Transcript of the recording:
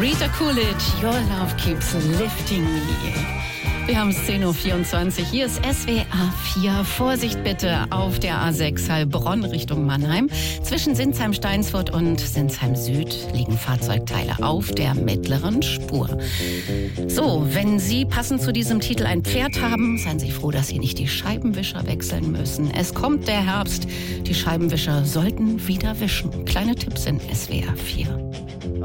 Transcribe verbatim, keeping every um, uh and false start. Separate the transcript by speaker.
Speaker 1: Rita Coolidge, Your Love Keeps Lifting Me. Wir haben zehn Uhr vierundzwanzig, hier ist S W R vier. Vorsicht bitte auf der A sechs Heilbronn Richtung Mannheim. Zwischen Sinsheim-Steinsfurt und Sinsheim Süd liegen Fahrzeugteile auf der mittleren Spur. So, wenn Sie passend zu diesem Titel ein Pferd haben, seien Sie froh, dass Sie nicht die Scheibenwischer wechseln müssen. Es kommt der Herbst, die Scheibenwischer sollten wieder wischen. Kleine Tipps in S W R vier.